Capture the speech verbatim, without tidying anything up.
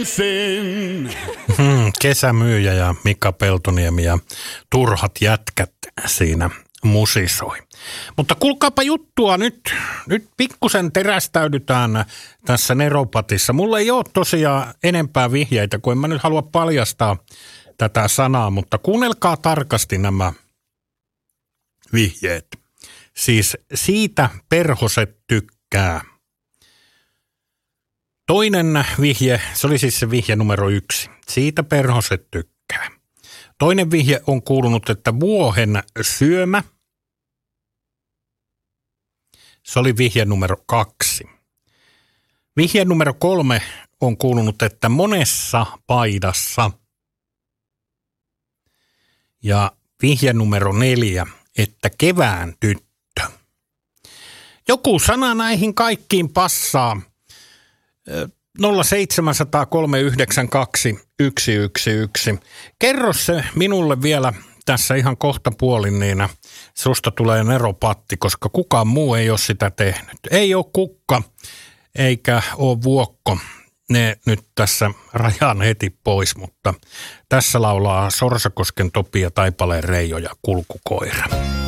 Hmm, kesämyyjä ja Mika Peltoniemi ja turhat jätkät siinä musisoi. Mutta kuulkaapa juttua nyt. Nyt pikkusen terästäydytään tässä Neropatissa. Mulla ei ole tosiaan enempää vihjeitä, kun en mä nyt halua paljastaa tätä sanaa, mutta kuunnelkaa tarkasti nämä vihjeet. Siis siitä perhoset tykkää. Toinen vihje, se oli siis se vihje numero yksi. Siitä perhoset tykkää. Toinen vihje on kuulunut, että vuohen syömä. Se oli vihje numero kaksi. Vihje numero kolme on kuulunut, että monessa paidassa. Ja vihje numero neljä, että kevään tyttö. Joku sana näihin kaikkiin passaa. nolla seitsemän nolla nolla kolme yhdeksän kaksi yksi yksi yksi. Kerro se minulle vielä tässä ihan kohta puolin, niin susta tulee neropatti, koska kukaan muu ei ole sitä tehnyt. Ei ole Kukka eikä ole Vuokko. Ne nyt tässä rajan heti pois, mutta tässä laulaa Sorsakosken Topi ja Taipaleen Reijo ja Kulkukoira.